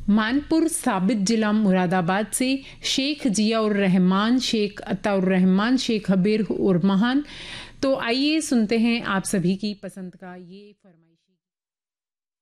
मानपुर साबित जिला मुरादाबाद से शेख जियाउर रहमान, शेख अताउर रहमान, शेख हबीर उर महान। तो आइए सुनते हैं आप सभी की पसंद का ये फरमाइश।